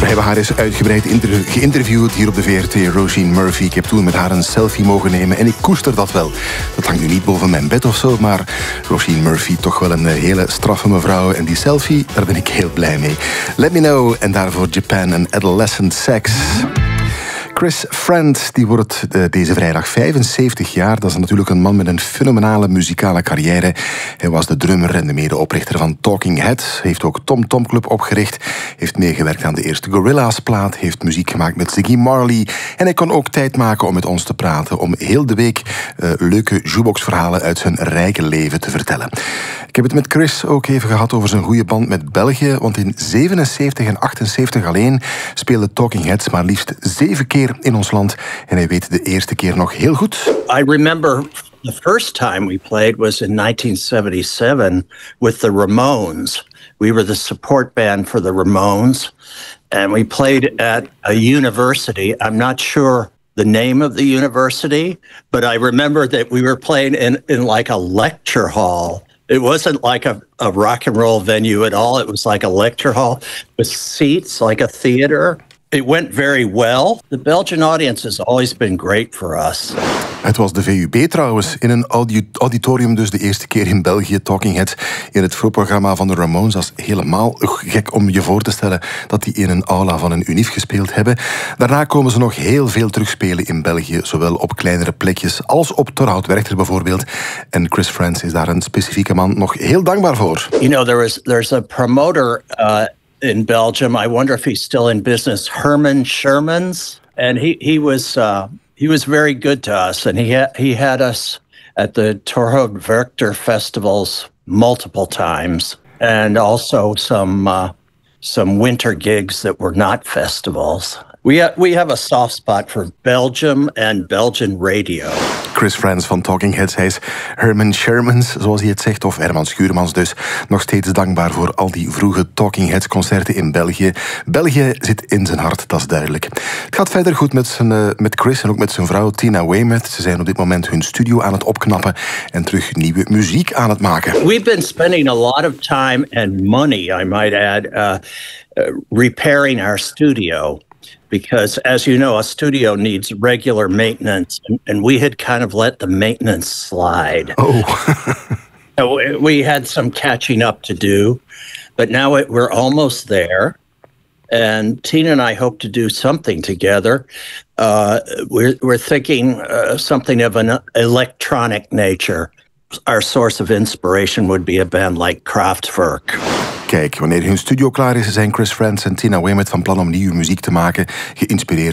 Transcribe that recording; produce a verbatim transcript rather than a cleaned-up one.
hebben haar eens uitgebreid inter- geïnterviewd hier op de V R T, Roisin Murphy. Ik heb toen met haar een selfie mogen nemen en ik koester dat wel. Dat hangt nu niet boven mijn bed of zo, maar Roisin Murphy toch wel een hele straffe mevrouw. En die selfie, daar ben ik heel blij mee. Let Me Know en daarvoor Japan en Adolescent Sex. Chris Friend, die wordt uh, deze vrijdag vijfenzeventig jaar. Dat is natuurlijk een man met een fenomenale muzikale carrière. Hij was de drummer en de medeoprichter van Talking Heads. Heeft ook Tom Tom Club opgericht. Heeft meegewerkt aan de eerste Gorillaz-plaat. Heeft muziek gemaakt met Ziggy Marley. En hij kon ook tijd maken om met ons te praten. Om heel de week uh, leuke jukebox-verhalen uit zijn rijke leven te vertellen. Ik heb het met Chris ook even gehad over zijn goede band met België. Want in zevenenzeventig en achtenzeventig alleen speelde Talking Heads maar liefst zeven keer in ons land. En hij weet de eerste keer nog heel goed. I remember the first time we played was in nineteen seventy-seven with the Ramones. We were the support band for the Ramones. And we played at a university. I'm not sure the name of the university, but I remember that we were playing in, in like a lecture hall. It wasn't like a, a rock and roll venue at all. It was like a lecture hall with seats, like a theater. It went very well. The Belgian audience has always been great for us. Het was de V U B trouwens, in een audi- auditorium dus de eerste keer in België, Talking Heads, in het voorprogramma van de Ramones. Dat is helemaal gek om je voor te stellen dat die in een aula van een unief gespeeld hebben. Daarna komen ze nog heel veel terugspelen in België, zowel op kleinere plekjes als op Torhout-Werchter bijvoorbeeld. En Chris Friend is daar een specifieke man nog heel dankbaar voor. You know, there is there's a promoter uh, in Belgium. I wonder if he's still in business. Herman Shermans, and he he was uh, he was very good to us, and he ha- he had us at the Torhout-Werchter festivals multiple times, and also some uh, some winter gigs that were not festivals. We ha- we have a soft spot for Belgium and Belgian radio. Chris Friends van Talking Heads, hij is Herman Shermans, zoals hij het zegt, of Herman Schuurmans dus. Nog steeds dankbaar voor al die vroege Talking Heads concerten in België. België zit in zijn hart, dat is duidelijk. Het gaat verder goed met, zijn, uh, met Chris en ook met zijn vrouw Tina Weymouth. Ze zijn op dit moment hun studio aan het opknappen en terug nieuwe muziek aan het maken. We've been spending a lot of time and money, I might add, uh, uh, repairing our studio. Because, as you know, a studio needs regular maintenance, and, and we had kind of let the maintenance slide. Oh. So we had some catching up to do, but now it, we're almost there. And Tina and I hope to do something together. Uh, we're, we're thinking uh, something of an electronic nature. Our source of inspiration would be a band like Kraftwerk. Kijk, wanneer hun studio klaar is, zijn Chris Friends en Tina Weymouth van plan om nieuwe muziek te maken, geïnspireerd